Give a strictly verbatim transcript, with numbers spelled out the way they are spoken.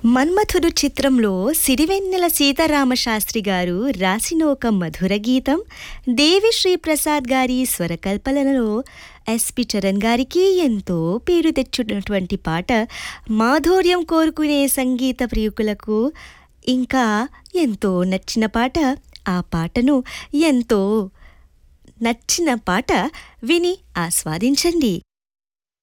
మన్మథుడు చిత్రంలో సిరివెన్నెల సీతారామశాస్త్రి గారు రాసిన ఒక మధుర గీతం దేవిశ్రీ ప్రసాద్ గారి స్వరకల్పనలో ఎస్పి చరణ్ గారికి ఎంతో పేరు తెచ్చున్నటువంటి పాట మాధుర్యం కోరుకునే సంగీత ప్రియుకులకు ఇంకా ఎంతో నచ్చిన పాట. ఆ పాటను ఎంతో నచ్చిన పాట విని ఆస్వాదించండి.